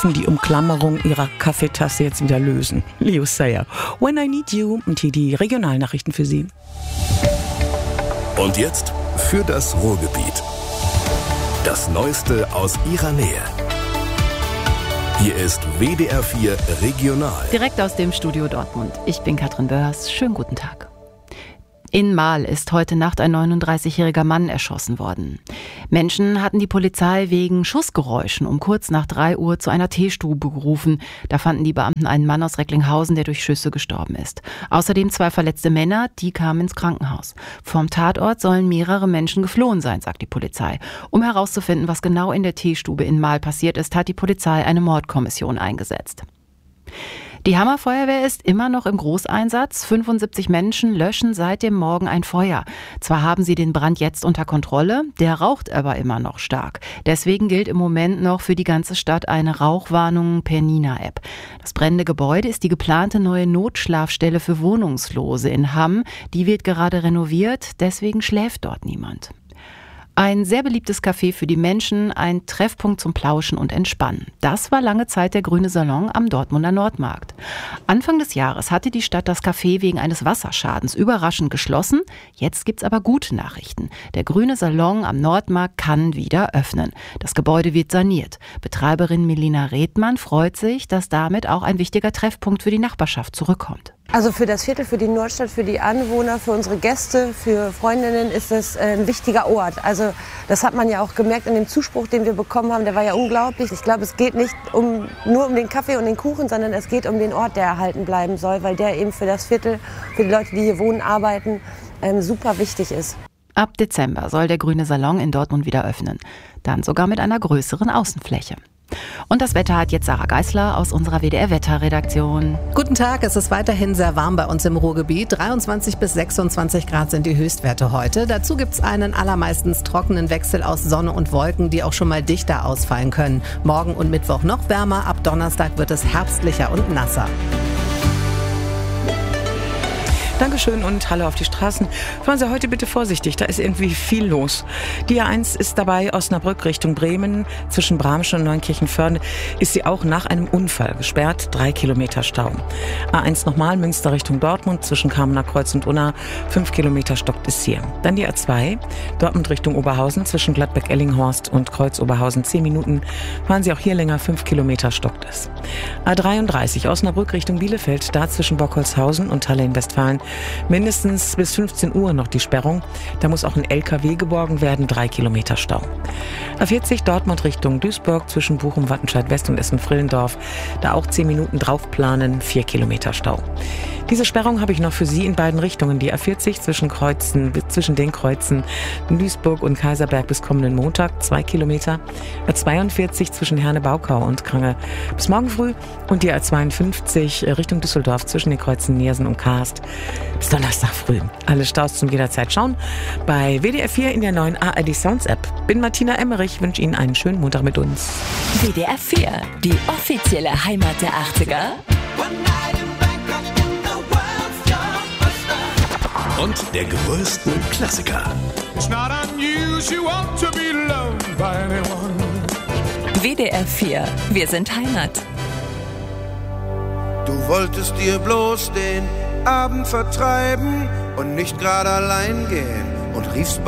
dürfen die Umklammerung ihrer Kaffeetasse jetzt wieder lösen. Leo Sayer, When I Need You, und hier die Regionalnachrichten für Sie. Und jetzt für das Ruhrgebiet. Das Neueste aus Ihrer Nähe. Hier ist WDR 4 Regional. Direkt aus dem Studio Dortmund. Ich bin Katrin Börs. Schönen guten Tag. In Marl ist heute Nacht ein 39-jähriger Mann erschossen worden. Menschen hatten die Polizei wegen Schussgeräuschen um kurz nach 3 Uhr zu einer Teestube gerufen. Da fanden die Beamten einen Mann aus Recklinghausen, der durch Schüsse gestorben ist. Außerdem 2 verletzte Männer, die kamen ins Krankenhaus. Vom Tatort sollen mehrere Menschen geflohen sein, sagt die Polizei. Um herauszufinden, was genau in der Teestube in Marl passiert ist, hat die Polizei eine Mordkommission eingesetzt. Die Hammerfeuerwehr ist immer noch im Großeinsatz. 75 Menschen löschen seit dem Morgen ein Feuer. Zwar haben sie den Brand jetzt unter Kontrolle, der raucht aber immer noch stark. Deswegen gilt im Moment noch für die ganze Stadt eine Rauchwarnung per Nina-App. Das brennende Gebäude ist die geplante neue Notschlafstelle für Wohnungslose in Hamm. Die wird gerade renoviert, deswegen schläft dort niemand. Ein sehr beliebtes Café für die Menschen, ein Treffpunkt zum Plauschen und Entspannen. Das war lange Zeit der Grüne Salon am Dortmunder Nordmarkt. Anfang des Jahres hatte die Stadt das Café wegen eines Wasserschadens überraschend geschlossen. Jetzt gibt's aber gute Nachrichten. Der Grüne Salon am Nordmarkt kann wieder öffnen. Das Gebäude wird saniert. Betreiberin Melina Redmann freut sich, dass damit auch ein wichtiger Treffpunkt für die Nachbarschaft zurückkommt. Also für das Viertel, für die Nordstadt, für die Anwohner, für unsere Gäste, für Freundinnen ist es ein wichtiger Ort. Also das hat man ja auch gemerkt in dem Zuspruch, den wir bekommen haben. Der war ja unglaublich. Ich glaube, es geht nicht nur um den Kaffee und den Kuchen, sondern es geht um den Ort, der erhalten bleiben soll, weil der eben für das Viertel, für die Leute, die hier wohnen, arbeiten, super wichtig ist. Ab Dezember soll der Grüne Salon in Dortmund wieder öffnen. Dann sogar mit einer größeren Außenfläche. Und das Wetter hat jetzt Sarah Geisler aus unserer WDR-Wetterredaktion. Guten Tag, es ist weiterhin sehr warm bei uns im Ruhrgebiet. 23 bis 26 Grad sind die Höchstwerte heute. Dazu gibt es einen allermeistens trockenen Wechsel aus Sonne und Wolken, die auch schon mal dichter ausfallen können. Morgen und Mittwoch noch wärmer, ab Donnerstag wird es herbstlicher und nasser. Dankeschön und hallo auf die Straßen. Fahren Sie heute bitte vorsichtig, da ist irgendwie viel los. Die A1 ist dabei Osnabrück Richtung Bremen. Zwischen Bramsche und Neunkirchen-Föhrde ist sie auch nach einem Unfall gesperrt. 3 Kilometer Stau. A1 nochmal Münster Richtung Dortmund. Zwischen Kamener Kreuz und Unna 5 Kilometer stockt es hier. Dann die A2 Dortmund Richtung Oberhausen. Zwischen Gladbeck-Ellinghorst und Kreuz-Oberhausen 10 Minuten. Fahren Sie auch hier länger, 5 Kilometer stockt es. A33 Osnabrück Richtung Bielefeld. Da zwischen Bockholzhausen und Halle in Westfalen mindestens bis 15 Uhr noch die Sperrung. Da muss auch ein LKW geborgen werden, 3 Kilometer Stau. A40 Dortmund Richtung Duisburg zwischen Bochum, Wattenscheid West und Essen-Frillendorf. Da auch 10 Minuten draufplanen, 4 Kilometer Stau. Diese Sperrung habe ich noch für Sie in beiden Richtungen. Die A40 zwischen den Kreuzen Duisburg und Kaiserberg bis kommenden Montag 2 Kilometer. A42 zwischen Herne-Baukau und Krange bis morgen früh. Und die A52 Richtung Düsseldorf zwischen den Kreuzen Niersen und Karst bis Donnerstag früh. Alle Staus zum jederzeit schauen bei WDR 4 in der neuen ARD Sounds App. Bin Martina Emmerich, wünsche Ihnen einen schönen Montag mit uns. WDR 4, die offizielle Heimat der 80er. Und der größten Klassiker. WDR 4, wir sind Heimat. Du wolltest dir bloß den Abend vertreiben und nicht gerade allein gehen und riefst